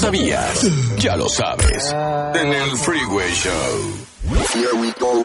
sabías? Ya lo sabes. En el Freeway Show. Here we go.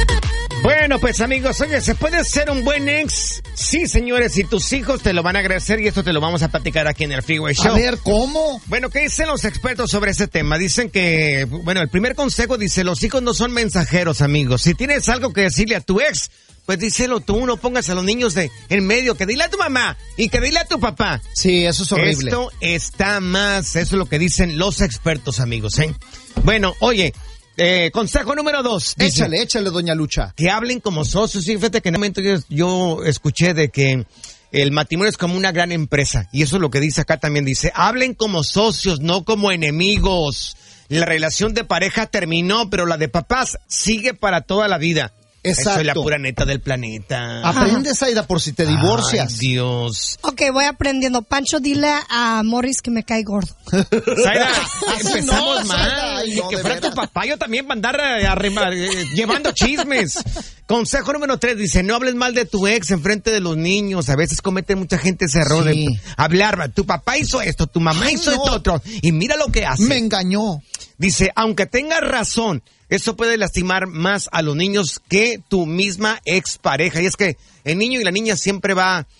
Bueno, pues amigos, oye, ¿se puede ser un buen ex? Sí, señores, y tus hijos te lo van a agradecer y esto te lo vamos a platicar aquí en el Freeway Show. A ver, ¿cómo? Bueno, ¿qué dicen los expertos sobre ese tema? Dicen que, bueno, el primer consejo dice, los hijos no son mensajeros, amigos. Si tienes algo que decirle a tu ex, pues díselo tú, no pongas a los niños en medio, que dile a tu mamá y que dile a tu papá. Sí, eso es horrible. Esto está más, eso es lo que dicen los expertos, amigos, ¿eh? Bueno, oye, consejo número 2. Dice, échale, doña Lucha. que hablen como socios. Sí, fíjate que en un momento yo escuché de que el matrimonio es como una gran empresa. Y eso es lo que dice acá también. Dice, hablen como socios, no como enemigos. La relación de pareja terminó, pero la de papás sigue para toda la vida. Exacto. Eso es la pura neta del planeta. Aprende, Zaida, por si te divorcias. Ay, Dios. Ok, voy aprendiendo. Pancho, dile a Morris que me cae gordo. Zaida, empezamos no, mal. Zaida, ay, no, que de fuera veras. tu papá, yo también va a andar llevando chismes. Consejo número 3 dice, no hables mal de tu ex enfrente de los niños. A veces comete mucha gente ese error Sí. de hablar. Tu papá hizo esto, tu mamá hizo esto otro. Y mira lo que hace. Me engañó. Dice, aunque tengas razón, eso puede lastimar más a los niños que tu misma expareja. Y es que el niño y la niña siempre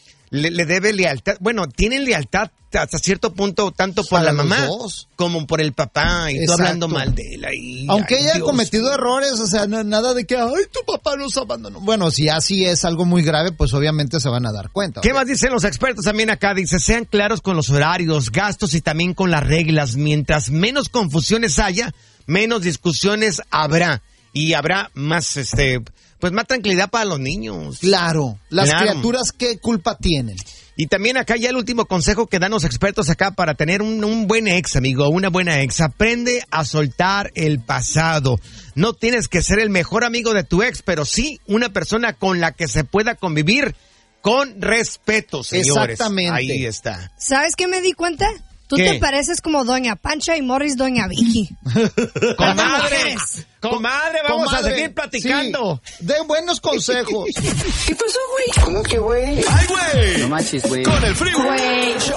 le debe lealtad. Bueno, tienen lealtad hasta cierto punto, tanto por Para la los mamá dos. como por el papá. Y tú Exacto. hablando mal de él ahí. Aunque ay, ella Dios. ha cometido errores, o sea, nada de que, ay, tu papá nos abandonó. Bueno, si así es algo muy grave, pues obviamente se van a dar cuenta. ¿Qué más dicen los expertos también acá? Dice, sean claros con los horarios, gastos y también con las reglas. Mientras menos confusiones haya, menos discusiones habrá. Y habrá más, pues más tranquilidad para los niños. Claro, las Claro. criaturas, ¿qué culpa tienen? Y también acá ya el último consejo que dan los expertos acá para tener un buen ex, amigo, una buena ex. Aprende a soltar el pasado. No tienes que ser el mejor amigo de tu ex, pero sí una persona con la que se pueda convivir con respeto, señores. Exactamente. Ahí está. ¿Sabes qué me di cuenta? Tú ¿Qué? te pareces como Doña Pancha y Morris Doña Vicky. Comadre, comadre, vamos Comadre, a seguir platicando. sí, de buenos consejos. ¿Qué pasó, güey? ¿Cómo que, güey? ¡Ay, güey! No manches, güey. Con el Freeway Show.